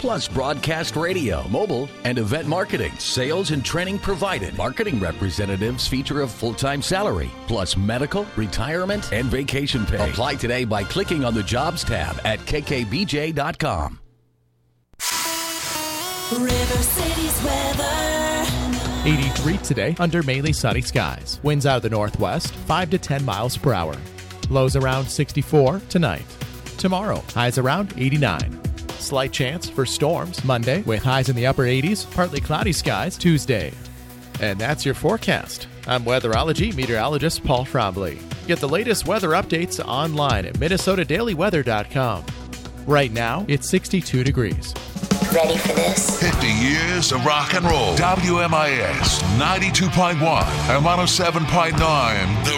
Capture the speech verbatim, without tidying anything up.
plus broadcast radio, mobile, and event marketing. Sales and training provided. Marketing representatives feature a full-time salary, plus medical, retirement, and vacation pay. Apply today by clicking on the Jobs tab at k k b j dot com. River City's weather. eighty-three today under mainly sunny skies. Winds out of the northwest, five to ten miles per hour. Lows around sixty-four tonight. Tomorrow, highs around eighty-nine. Slight chance for storms Monday with highs in the upper eighties, partly cloudy skies Tuesday. And that's your forecast. I'm weatherology meteorologist Paul Frombley. Get the latest weather updates online at minnesota daily weather dot com. Right now, it's sixty-two degrees. Ready for this? fifty years of rock and roll. W M I S ninety-two point one and one oh seven point nine